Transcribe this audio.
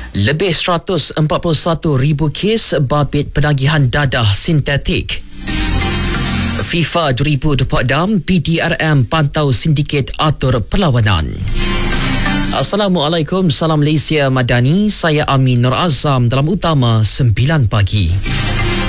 Lebih 141,000 kes babit penagihan dadah sintetik. FIFA 2026 PDRM pantau sindiket atur perlawanan. Assalamualaikum, salam Malaysia Madani. Saya Amin Nur Azam dalam utama 9 pagi.